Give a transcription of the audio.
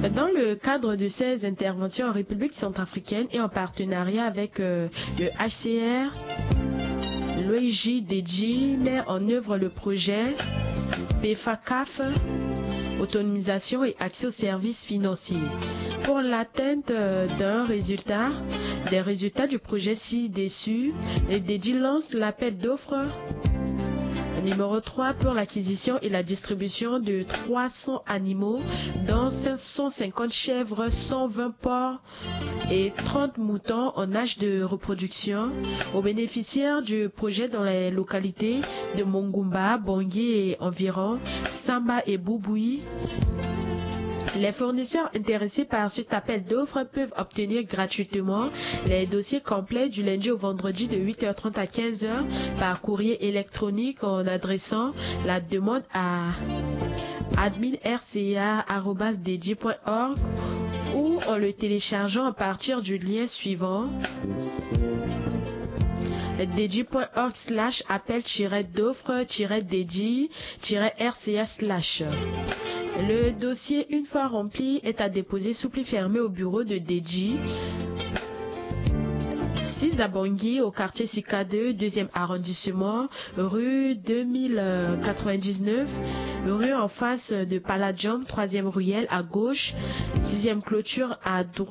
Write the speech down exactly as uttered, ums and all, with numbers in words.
Dans le cadre de ces interventions en République centrafricaine et en partenariat avec euh, le H C R, l'O I J D J met en œuvre le projet P F A C A F, autonomisation et accès aux services financiers. Pour l'atteinte euh, d'un résultat, des résultats du projet ci-dessus, le D J lance l'appel d'offres numéro trois pour l'acquisition et la distribution de trois cents animaux, dont cinq cent cinquante chèvres, cent vingt porcs et trente moutons en âge de reproduction aux bénéficiaires du projet dans les localités de Mongumba, Bangui et environ, Samba et Bouboui. Les fournisseurs intéressés par cet appel d'offres peuvent obtenir gratuitement les dossiers complets du lundi au vendredi de huit heures trente à quinze heures par courrier électronique en adressant la demande à admin r c a arobase d j point org ou en le téléchargeant à partir du lien suivant d j point org slash appel d'offres d j r c a slash. Le dossier, une fois rempli, est à déposer sous pli fermé au bureau de D J, six à Bangui, au quartier Sika deux, deuxième arrondissement, rue deux mille quatre-vingt-dix-neuf, rue en face de Palladium, troisième ruelle à gauche, sixième clôture à droite.